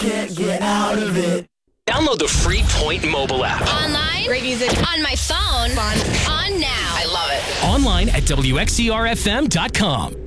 can't get out of it. Download the free Point mobile app. Online. Great music. On my phone. Fun. On now. I love it. Online at WXCRFM.com.